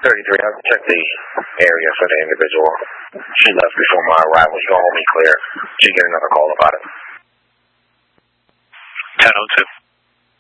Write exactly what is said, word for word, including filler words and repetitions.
thirty-three, I'll check the area for the individual. She left before my arrival. You can hold me clear. She get another call about it. ten oh two.